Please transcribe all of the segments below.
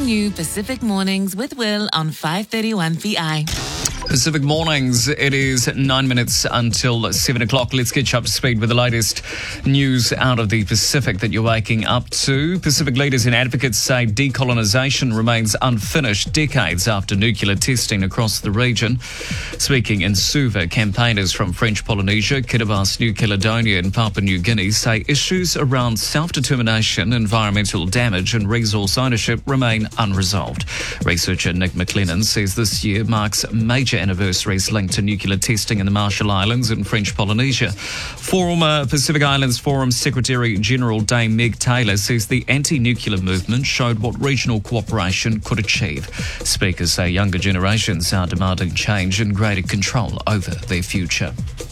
new Pacific Mornings with Will on 531 PI. Pacific Mornings, it is 9 minutes until 7 o'clock. Let's get you up to speed with the latest news out of the Pacific that you're waking up to. Pacific leaders and advocates say decolonisation remains unfinished decades after nuclear testing across the region. Speaking in Suva, campaigners from French Polynesia, Kiribati, New Caledonia and Papua New Guinea say issues around self-determination, environmental damage and resource ownership remain unresolved. Researcher Nick McLennan says this year marks major anniversaries linked to nuclear testing in the Marshall Islands and French Polynesia. Former Pacific Islands Forum Secretary General Dame Meg Taylor says the anti-nuclear movement showed what regional cooperation could achieve. Speakers say younger generations are demanding change and greater control over their future.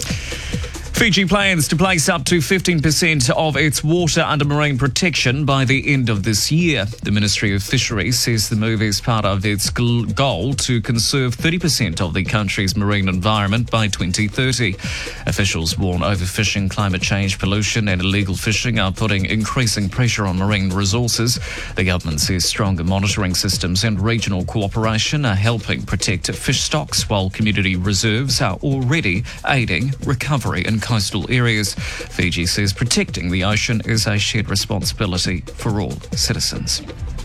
Fiji plans to place up to 15% of its water under marine protection by the end of this year. The Ministry of Fisheries says the move is part of its goal to conserve 30% of the country's marine environment by 2030. Officials warn overfishing, climate change, pollution and illegal fishing are putting increasing pressure on marine resources. The government says stronger monitoring systems and regional cooperation are helping protect fish stocks, while community reserves are already aiding recovery in coastal areas. Fiji says protecting the ocean is a shared responsibility for all citizens.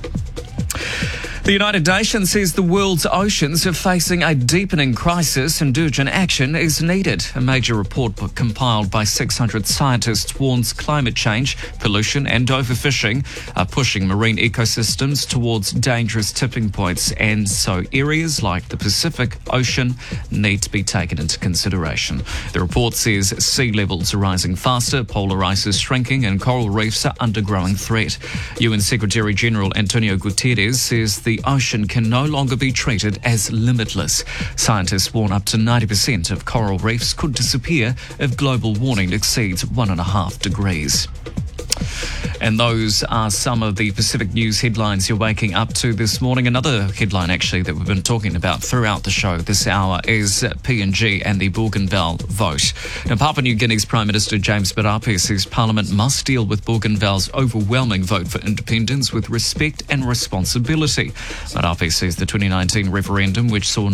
The United Nations says the world's oceans are facing a deepening crisis and urgent action is needed. A major report compiled by 600 scientists warns climate change, pollution and overfishing are pushing marine ecosystems towards dangerous tipping points, and so areas like the Pacific Ocean need to be taken into consideration. The report says sea levels are rising faster, polar ice is shrinking and coral reefs are under growing threat. UN Secretary General Antonio Guterres says the ocean can no longer be treated as limitless. Scientists warn up to 90% of coral reefs could disappear if global warming exceeds 1.5 degrees. And those are some of the Pacific News headlines you're waking up to this morning. Another headline, actually, that we've been talking about throughout the show this hour is PNG and the Bougainville vote. Now, Papua New Guinea's Prime Minister James Marape says Parliament must deal with Bougainville's overwhelming vote for independence with respect and responsibility. Marape says the 2019 referendum, which saw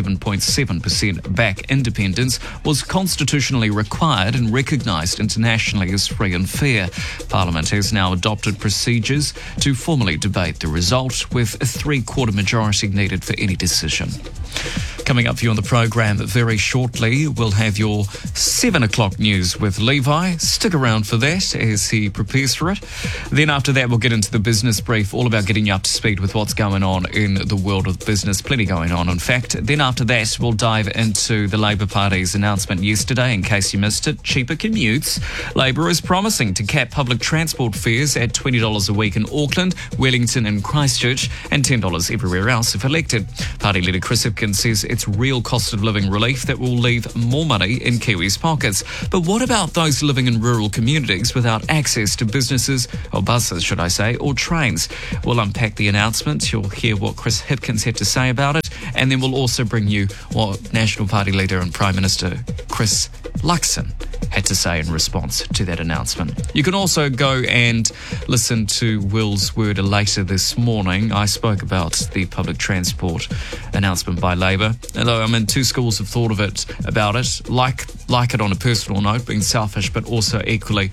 97.7% back independence, was constitutionally required and recognised internationally as free and fair. Parliament has now adopted procedures to formally debate the result, with a three-quarter majority needed for any decision. Coming up for you on the program very shortly, we'll have your 7 o'clock news with Levi. Stick around for that as he prepares for it. Then after that, we'll get into the business brief, all about getting you up to speed with what's going on in the world of business. Plenty going on, in fact. Then after that, we'll dive into the Labour Party's announcement yesterday. In case you missed it, cheaper commutes. Labour is promising to cap public transport fares at $20 a week in Auckland, Wellington and Christchurch, and $10 everywhere else if elected. Party leader Chris Hipkins says it's real cost of living relief that will leave more money in Kiwis' pockets. But what about those living in rural communities without access to businesses, or buses, should I say, or trains? We'll unpack the announcement. You'll hear what Chris Hipkins had to say about it, and then we'll also bring you what National Party leader and Prime Minister Chris Luxon had to say in response to that announcement. You can also go and listen to Will's word later this morning. I spoke about the public transport announcement by Labour. Although I'm in two schools of thought about it. Like it on a personal note, being selfish, but also equally,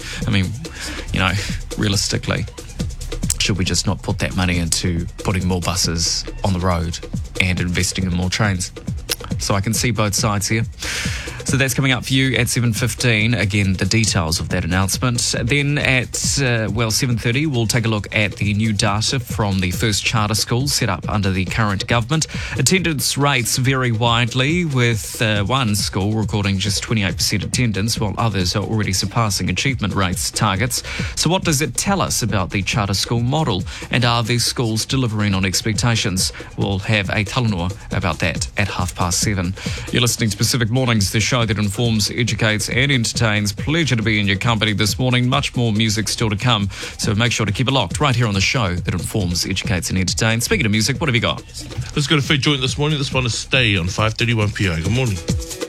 realistically, should we just not put that money into putting more buses on the road and investing in more trains? So I can see both sides here. So that's coming up for you at 7:15. Again, the details of that announcement. Then at 7:30, we'll take a look at the new data from the first charter schools set up under the current government. Attendance rates vary widely, with one school recording just 28% attendance, while others are already surpassing achievement rates targets. So what does it tell us about the charter school model, and are these schools delivering on expectations? We'll have a talanoa about that at 7:30. You're listening to Pacific Mornings, the show that informs, educates and entertains. Pleasure to be in your company this morning. Much more music still to come, so make sure to keep it locked right here on the show that informs, educates and entertains. Speaking of music, what have you got? Let's go to Fake Joint this morning. This one is Stay on 531 PI. Good morning.